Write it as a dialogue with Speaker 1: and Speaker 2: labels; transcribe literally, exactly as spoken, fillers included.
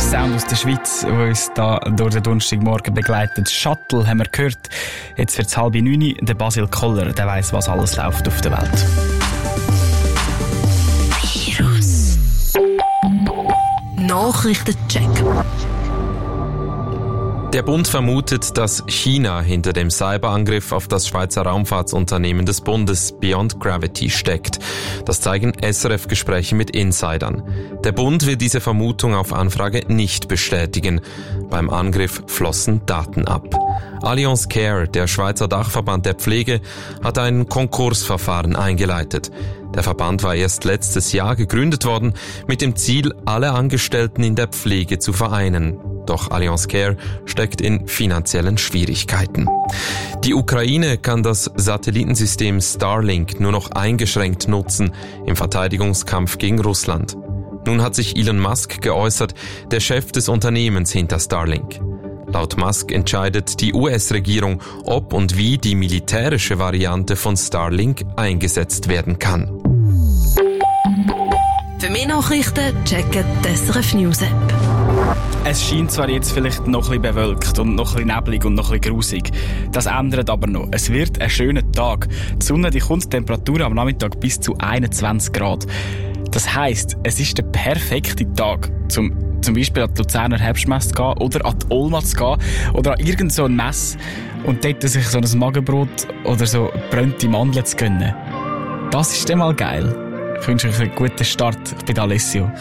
Speaker 1: Sound aus der Schweiz, der uns da durch den Donnerstagmorgen begleitet. Shuttle haben wir gehört. Jetzt wird es halb neun. Der Basil Koller, der weiss, was alles läuft auf der Welt.
Speaker 2: Virus Nachrichtencheck.
Speaker 3: Der Bund vermutet, dass China hinter dem Cyberangriff auf das Schweizer Raumfahrtsunternehmen des Bundes Beyond Gravity steckt. Das zeigen S R F-Gespräche mit Insidern. Der Bund will diese Vermutung auf Anfrage nicht bestätigen. Beim Angriff flossen Daten ab. Allianz Care, der Schweizer Dachverband der Pflege, hat ein Konkursverfahren eingeleitet. Der Verband war erst letztes Jahr gegründet worden, mit dem Ziel, alle Angestellten in der Pflege zu vereinen. Doch Allianz Care steckt in finanziellen Schwierigkeiten. Die Ukraine kann das Satellitensystem Starlink nur noch eingeschränkt nutzen im Verteidigungskampf gegen Russland. Nun hat sich Elon Musk geäußert, der Chef des Unternehmens hinter Starlink. Laut Musk entscheidet die U S-Regierung, ob und wie die militärische Variante von Starlink eingesetzt werden kann.
Speaker 2: Für mehr Nachrichten checken die S R F News App.
Speaker 1: Es scheint zwar jetzt vielleicht noch ein bisschen bewölkt und noch ein bisschen neblig und noch ein bisschen grusig. Das ändert aber noch. Es wird ein schöner Tag. Die Sonne, die kommt, die Temperatur am Nachmittag bis zu einundzwanzig Grad. Das heisst, es ist der perfekte Tag, zum zum Beispiel an die Luzerner Herbstmesse zu gehen oder an die Olma zu gehen oder an irgendeine so Messe und dort sich so ein Magenbrot oder so brennte Mandeln zu gönnen. Das ist dann mal geil. Ich wünsche euch einen guten Start. Ich bin Alessio.